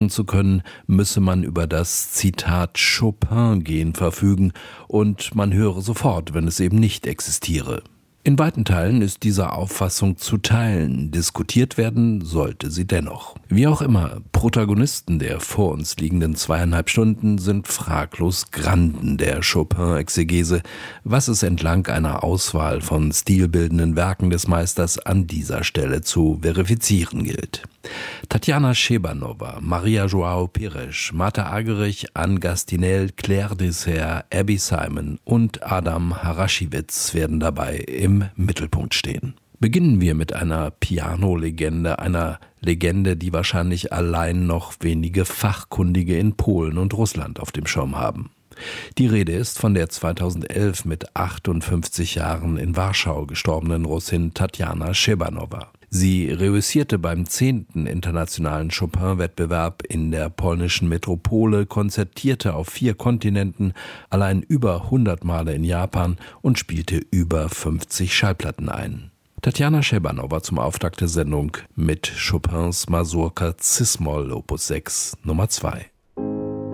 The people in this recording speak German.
zu können, müsse man über das Zitat Chopin-Gen verfügen und man höre sofort, wenn es eben nicht existiere. In weiten Teilen ist diese Auffassung zu teilen, diskutiert werden sollte sie dennoch. Wie auch immer, Protagonisten der vor uns liegenden 2,5 Stunden sind fraglos Granden der Chopin-Exegese, was es entlang einer Auswahl von stilbildenden Werken des Meisters an dieser Stelle zu verifizieren gilt. Tatjana Schebanova, Maria João Pires, Marta Argerich, Anne Gastinel, Claire Dessert, Abby Simon und Adam Harashiewicz werden dabei im Mittelpunkt stehen. Beginnen wir mit einer Piano-Legende, einer Legende, die wahrscheinlich allein noch wenige Fachkundige in Polen und Russland auf dem Schirm haben. Die Rede ist von der 2011 mit 58 Jahren in Warschau gestorbenen Russin Tatjana Schebanova. Sie reüssierte beim 10. internationalen Chopin-Wettbewerb in der polnischen Metropole, konzertierte auf 4 Kontinenten, allein über 100 Male in Japan und spielte über 50 Schallplatten ein. Tatjana Schebanova zum Auftakt der Sendung mit Chopins Mazurka Cis-Moll Opus 6 Nummer 2.